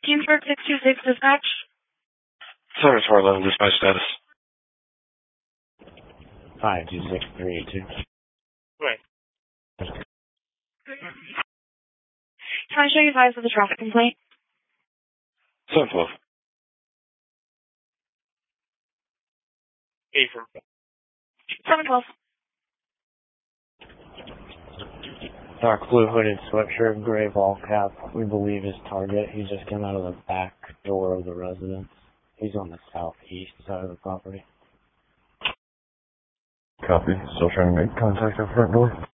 Keensburg 626 dispatch. 7411 dispatch status. 526382. Right. Can I show you advice of the traffic complaint? 712. April. 712. Dark blue hooded sweatshirt, gray ball cap. We believe his target. He just came out of the back door of the residence. He's on the southeast side of the property. Copy. Still trying to make contact at front door.